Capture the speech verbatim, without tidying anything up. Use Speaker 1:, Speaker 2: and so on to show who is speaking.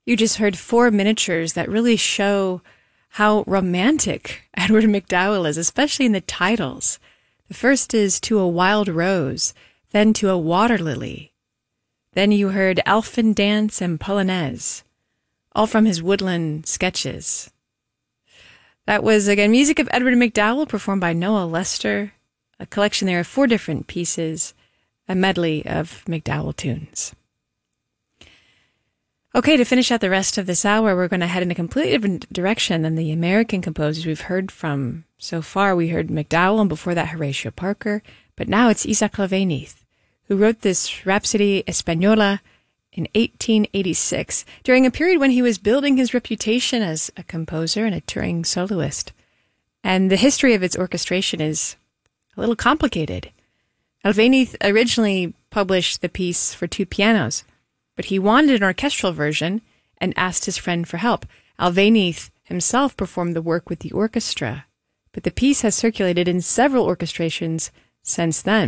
Speaker 1: You just heard four miniatures that really show how romantic Edward MacDowell is, especially in the titles. The first is To a Wild Rose, then To a Water Lily. Then you heard Elfin Dance and Polonaise, all from his woodland sketches. That was, again, music of Edward MacDowell, performed by Noah Lester, a collection there of four different pieces, a medley of MacDowell tunes. Okay, to finish out the rest of this hour, we're going to head in a completely different direction than the American composers we've heard from so far. We heard MacDowell, and before that Horatio Parker, but now it's Isaac Albéniz, who wrote this Rhapsody Española in eighteen eighty-six, during a period when he was building his reputation as a composer and a touring soloist. And the history of its orchestration is a little complicated. Albéniz originally published the piece for two pianos, but he wanted an orchestral version and asked his friend for help. Albéniz himself performed the work with the orchestra, but the piece has circulated in several orchestrations since then.